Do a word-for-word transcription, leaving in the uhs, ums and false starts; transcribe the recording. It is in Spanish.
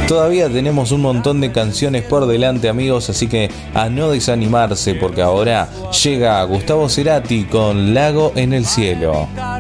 Todavía tenemos un montón de canciones por delante, amigos, así que a no desanimarse porque ahora llega Gustavo Cerati con Lago en el cielo.